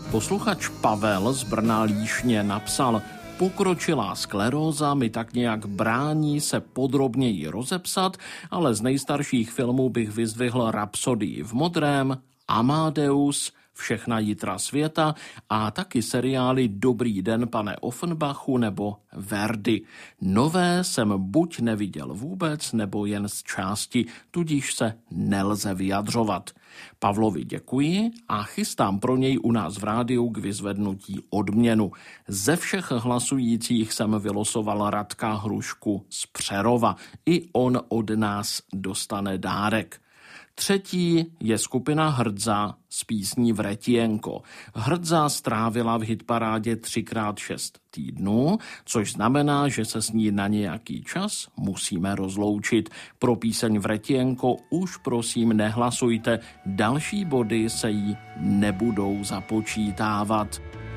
Posluchač Pavel z Brna Líšně napsal: pokročilá skleróza mi tak nějak brání se podrobněji rozepsat, ale z nejstarších filmů bych vyzdvihl Rapsodii v modrém, Amadeus, Všechna jitra světa a taky seriály Dobrý den, pane Offenbachu nebo Verdi. Nové jsem buď neviděl vůbec, nebo jen z části, tudíž se nelze vyjadřovat. Pavlovi děkuji a chystám pro něj u nás v rádiu k vyzvednutí odměnu. Ze všech hlasujících jsem vylosoval Radka Hrušku z Přerova. I on od nás dostane dárek. Třetí je skupina Hrdza s písní Vretienko. Hrdza strávila v hitparádě 3x6 týdnů, což znamená, že se s ní na nějaký čas musíme rozloučit. Pro píseň Vretienko už prosím nehlasujte, další body se jí nebudou započítávat.